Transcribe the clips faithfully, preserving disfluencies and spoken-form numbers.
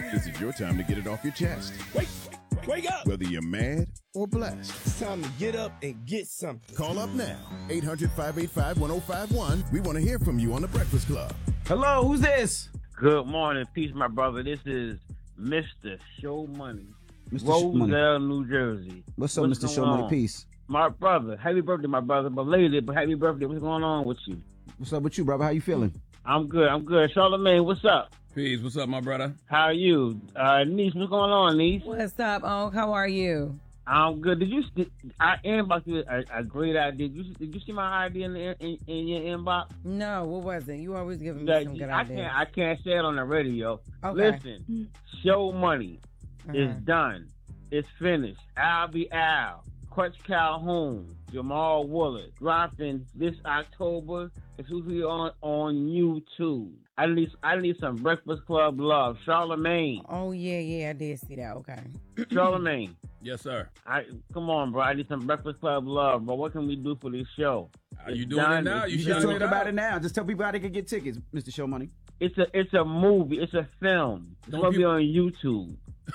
This is your time to get it off your chest. Wake, wake up. Whether you're mad or blessed. It's time to get up and get something. Call up now. eight hundred, five eight five, one oh five one. We want to hear from you on The Breakfast Club. Hello, who's this? Good morning. Peace, my brother. This is Mister Show Money. Mister Roselle, Money. New Jersey. What's up, Mister Show Money? Peace. My brother. Happy birthday, my brother. Belated, but happy birthday. What's going on with you? What's up with you, brother? How you feeling? I'm good. I'm good. Charlamagne, what's up? Peace. What's up, my brother? How are you? Uh, niece, what's going on, niece? What's up, Unc? How are you? I'm good. Did you? Did, I inboxed you a, a great idea. Did you? Did you see my idea in, the, in, in your inbox? No, what was it? You always give me That, some good I ideas. can't. I can't say it on the radio. Okay. Listen, Show Money Uh-huh. is done. It's finished. Al be Al. Crutch Calhoun, Jamal Willard, dropping this October, exclusively on on YouTube. I need I need some Breakfast Club love. Charlamagne. Oh yeah, yeah, I did see that. Okay. Charlamagne. Yes, sir. I come on, bro. I need some Breakfast Club love, bro. What can we do for this show? Are you It's doing done. it now? It's You You should just talk talk about it now. Just tell people how they can get tickets, Mister Show Money. It's a it's a movie. It's a film. It's Don't gonna be people- on YouTube.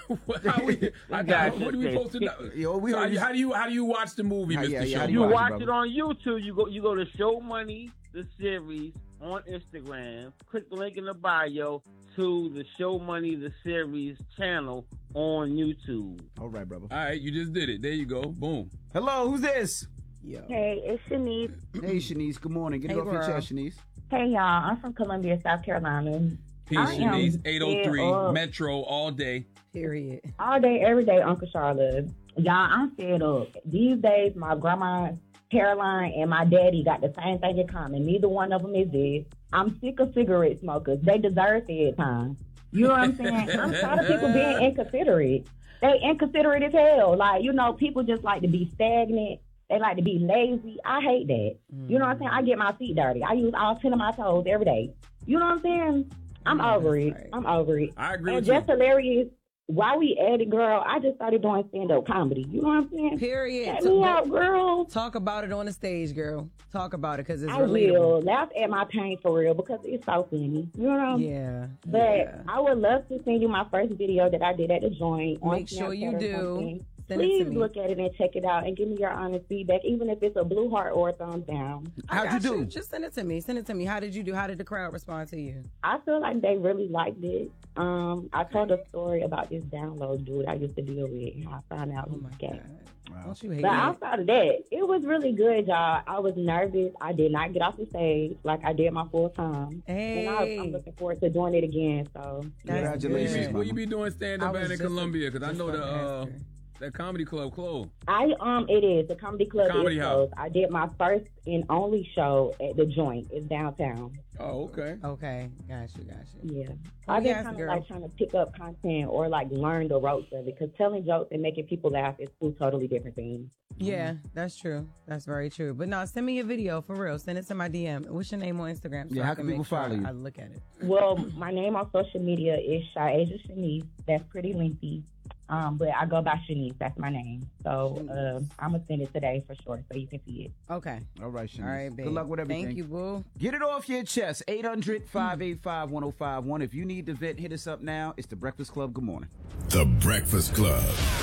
how we, I, guys what are we just supposed to know? Yo, we So heard how, you- how do you how do you watch the movie, How- Mister yeah, yeah, Show? how do You watch it, watch brother? it on YouTube. You go you go to Show Money the series on Instagram. Click the link in the bio to the Show Money the series channel on YouTube. All right, brother. All right, you just did it. There you go. Boom. Hello, who's this? Yo. Hey, it's Shanice. Hey, Shanice. Good morning. Get it Hey, off your girl. chest, Shanice. Hey, y'all. I'm from Columbia, South Carolina. Peace, I am Shanice. eight oh three fed up. Metro all day. Period. All day, every day, Uncle Charlotte. Y'all, I'm fed up. These days, my grandma, Caroline, and my daddy got the same thing in common. Neither one of them is dead. I'm sick of cigarette smokers. They deserve dead time. You know what I'm saying? I'm tired of people being inconsiderate. They inconsiderate as hell. Like, you know, people just like to be stagnant. They like to be lazy. I hate that. Mm. You know what I'm saying? I get my feet dirty. I use all ten of my toes every day. You know what I'm saying? I'm Yeah, over that's it. right. I'm over it. I agree And with you. just hilarious. While we at it, girl, I just started doing stand-up comedy. You know what I'm saying? Period. Get me out, girl. Talk about it on the stage, girl. Talk about it because it's I relatable. will. Laugh at my pain for real because it's so funny. You know? Yeah. But yeah. I would love to send you my first video that I did at the joint. on Make sure you Snapchat or do. something. Send it Please to me. look at it and check it out and give me your honest feedback, even if it's a blue heart or a thumbs down. I How'd you got do? Just send it to me. Send it to me. How did you do? How did the crowd respond to you? I feel like they really liked it. Um, I told a story about this download dude I used to deal with and I found out Oh he my was gay. God. Don't you hate But it? outside of that, it was really good, y'all. I was nervous. I did not get off the stage like I did my full time. And I, Hey. I'm looking forward to doing it again. So, That's Congratulations, good. Where you be doing stand I up was at in just- Columbia? Because I just know the about to uh, ask her. that comedy club closed. I um, it is the comedy club Comedy is House. closed. I did my first and only show at the joint. It's downtown. Oh, okay. Okay. Got you. Got you. Yeah, Oh, I've been yes, kind of girl. like trying to pick up content or like learn the ropes of it because telling jokes and making people laugh is two totally different things. Yeah, that's true. That's very true. But no, send me a video for real. Send it to my D M. What's your name on Instagram? So Yeah, I how can can make people sure follow you? I look at it. Well, my name on social media is Shaeja Shanice. That's pretty lengthy. Um, but I go by Shanice. That's my name. So uh, I'm going to send it today for sure so you can see it. Okay. All right, Shanice. All right, babe. Good luck with everything. Thank you, boo. Get it off your chest. eight hundred, five eight five, one oh five one. If you need to vent, hit us up now. It's The Breakfast Club. Good morning. The Breakfast Club.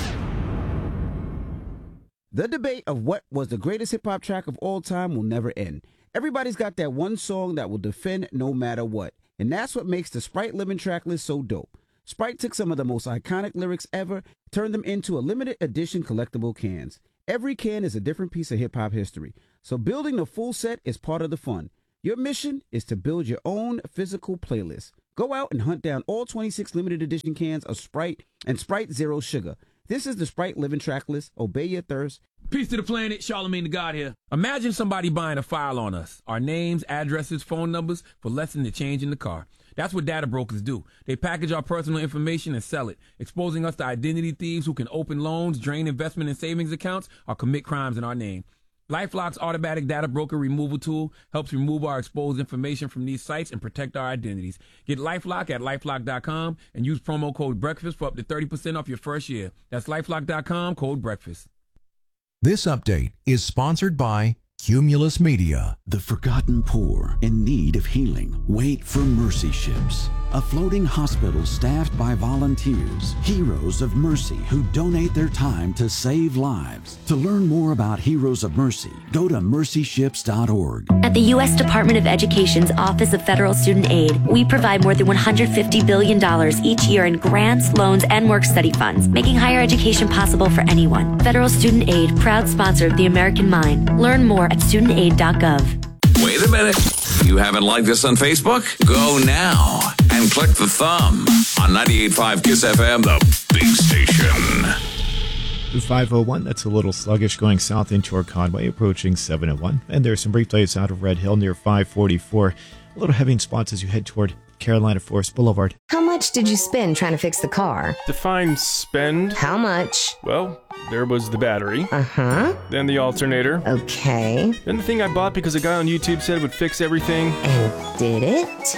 The debate of what was the greatest hip-hop track of all time will never end. Everybody's got that one song that will defend no matter what. And that's what makes the Sprite Living track list so dope. Sprite took some of the most iconic lyrics ever, turned them into a limited edition collectible cans. Every can is a different piece of hip-hop history. So building the full set is part of the fun. Your mission is to build your own physical playlist. Go out and hunt down all twenty-six limited edition cans of Sprite and Sprite Zero Sugar. This is the Sprite Living track list. Obey your thirst. Peace to the planet, Charlamagne the God here. Imagine somebody buying a file on us, our names, addresses, phone numbers, for less than the change in the car. That's what data brokers do. They package our personal information and sell it, exposing us to identity thieves who can open loans, drain investment and savings accounts, or commit crimes in our name. LifeLock's automatic data broker removal tool helps remove our exposed information from these sites and protect our identities. Get LifeLock at lifelock dot com and use promo code BREAKFAST for up to thirty percent off your first year. That's lifelock dot com, code BREAKFAST. This update is sponsored by Cumulus Media. The forgotten poor in need of healing wait for mercy ships. a floating hospital staffed by volunteers, heroes of mercy who donate their time to save lives. To learn more about Heroes of Mercy, go to mercy ships dot org. At the U S Department of Education's Office of Federal Student Aid, we provide more than one hundred fifty billion dollars each year in grants, loans, and work-study funds, making higher education possible for anyone. Federal Student Aid, proud sponsor of the American Mind. Learn more at student aid dot gov. Wait a minute. You haven't liked us on Facebook? Go now and click the thumb on ninety-eight point five KISS F M, the big station. five oh one, that's a little sluggish going south into our Conway, approaching seven oh one. And there's some brief delays out of Red Hill near five forty-four. A little heavy in spots as you head toward Carolina Forest Boulevard. How much did you spend trying to fix the car? Define spend. How much? Well, there was the battery. Uh-huh. Then the alternator. Okay. Then the thing I bought because a guy on YouTube said it would fix everything. And did it?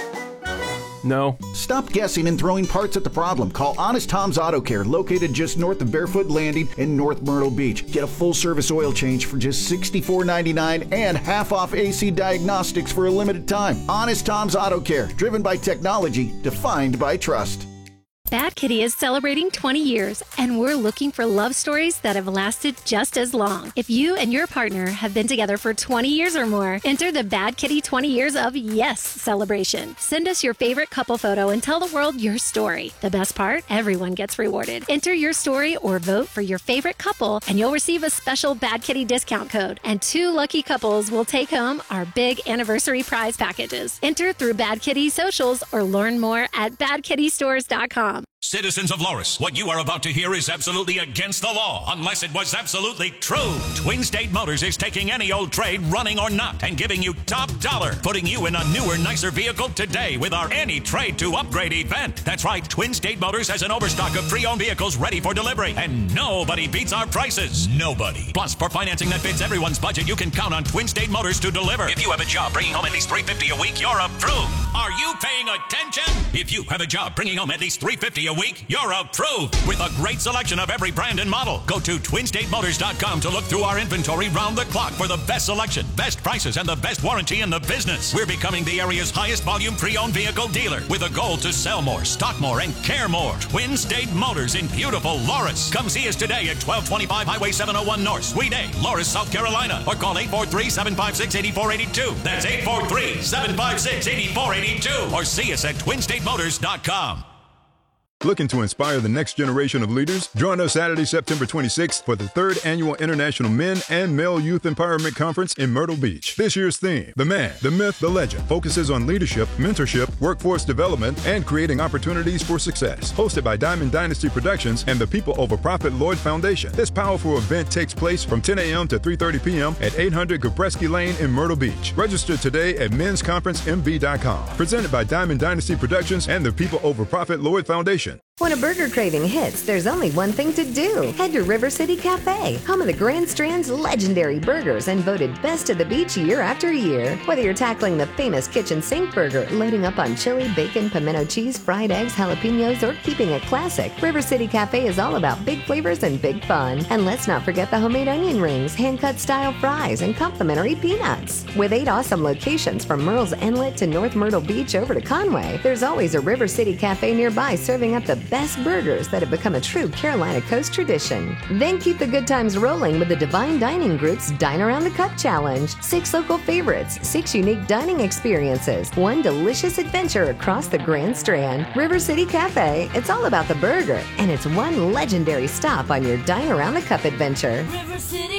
No. Stop guessing and throwing parts at the problem. Call Honest Tom's Auto Care, located just north of Barefoot Landing in North Myrtle Beach. Get a full-service oil change for just sixty-four ninety-nine and half off A C diagnostics for a limited time. Honest Tom's Auto Care, driven by technology, defined by trust. Bad Kitty is celebrating twenty years, and we're looking for love stories that have lasted just as long. If you and your partner have been together for twenty years or more, enter the Bad Kitty twenty Years of Yes celebration. Send us your favorite couple photo and tell the world your story. The best part? Everyone gets rewarded. Enter your story or vote for your favorite couple, and you'll receive a special Bad Kitty discount code. And two lucky couples will take home our big anniversary prize packages. Enter through Bad Kitty socials or learn more at bad kitty stores dot com. Citizens of Loris, what you are about to hear is absolutely against the law, unless it was absolutely true. Twin State Motors is taking any old trade, running or not, and giving you top dollar, putting you in a newer, nicer vehicle today with our Any Trade to Upgrade event. That's right, Twin State Motors has an overstock of pre-owned vehicles ready for delivery, and nobody beats our prices. Nobody. Plus, for financing that fits everyone's budget, you can count on Twin State Motors to deliver. If you have a job bringing home at least three hundred fifty dollars a week, you're approved. Are you paying attention? If you have a job bringing home at least three hundred fifty dollars a week, you're approved. With a great selection of every brand and model, go to twin state motors dot com to look through our inventory round the clock for the best selection, best prices, and the best warranty in the business. We're becoming the area's highest volume pre-owned vehicle dealer with a goal to sell more, stock more, and care more. Twin State Motors in beautiful Loris. Come see us today at twelve twenty-five Highway seven oh one North, Suite A, Loris, South Carolina, or call eight four three, seven five six, eight four eight two. That's eight four three, seven five six, eight four eight two. Or see us at twin state motors dot com. Looking to inspire the next generation of leaders? Join us Saturday, September twenty-sixth for the third annual International Men and Male Youth Empowerment Conference in Myrtle Beach. This year's theme, The Man, the Myth, the Legend, focuses on leadership, mentorship, workforce development, and creating opportunities for success. Hosted by Diamond Dynasty Productions and the People Over Profit Lloyd Foundation. This powerful event takes place from ten a.m. to three thirty p.m. at eight hundred Gabreski Lane in Myrtle Beach. Register today at mens conference m b dot com. Presented by Diamond Dynasty Productions and the People Over Profit Lloyd Foundation. When a burger craving hits, there's only one thing to do. Head to River City Cafe, home of the Grand Strand's legendary burgers and voted best of the beach year after year. Whether you're tackling the famous kitchen sink burger, loading up on chili, bacon, pimento cheese, fried eggs, jalapenos, or keeping it classic, River City Cafe is all about big flavors and big fun. And let's not forget the homemade onion rings, hand-cut style fries, and complimentary peanuts. With eight awesome locations from Murrells Inlet to North Myrtle Beach over to Conway, there's always a River City Cafe nearby serving up the best burgers that have become a true Carolina Coast tradition. Then keep the good times rolling with the Divine Dining Group's Dine Around the Cup Challenge. Six local favorites, six unique dining experiences, one delicious adventure across the Grand Strand. River City Cafe, it's all about the burger, and it's one legendary stop on your Dine Around the Cup adventure. River City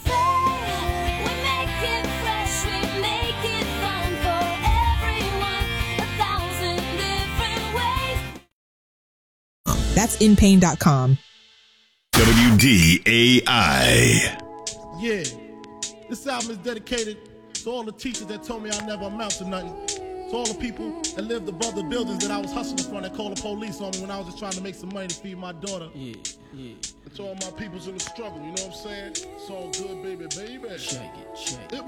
Cafe, we make it fresh, we make it fun for everyone, a thousand different ways. That's in pain dot com. W D A I. Yeah, this album is dedicated to all the teachers that told me I never amount to nothing. To all the people that lived above the buildings that I was hustling from that called the police on me when I was just trying to make some money to feed my daughter. Yeah, yeah. And to all my peoples in the struggle, you know what I'm saying? It's all good, baby, baby. Shake it, shake it.